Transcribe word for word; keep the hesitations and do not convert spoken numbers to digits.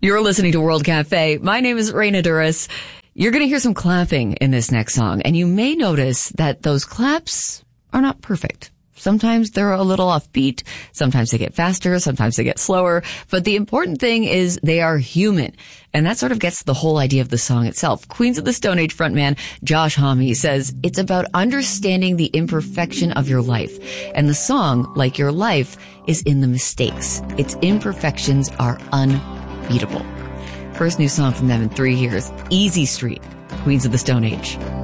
You're listening to World Cafe. My name is Raina Duras. You're going to hear some clapping in this next song, and you may notice that those claps are not perfect. Sometimes they're a little offbeat. Sometimes they get faster. Sometimes they get slower. But the important thing is they are human. And that sort of gets the whole idea of the song itself. Queens of the Stone Age frontman Josh Homme says it's about understanding the imperfection of your life. And the song, like your life, is in the mistakes. Its imperfections are unbeatable. First new song from them in three years, Easy Street, Queens of the Stone Age.